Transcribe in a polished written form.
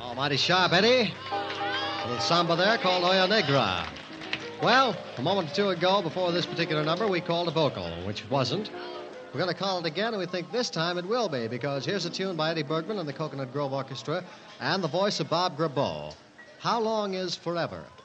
Oh, mighty sharp, Eddie. A little samba there called Oya Negra. Well, a moment or two ago, before this particular number, we called a vocal, which it wasn't. We're going to call it again, and we think this time it will be, because here's a tune by Eddie Bergman and the Coconut Grove Orchestra and the voice of Bob Grabo. How Long Is Forever?